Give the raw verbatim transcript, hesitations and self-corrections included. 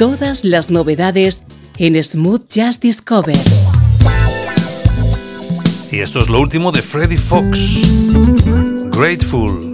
Todas las novedades en Smooth Jazz Discover. Y esto es lo último de Freddie Fox, Grateful.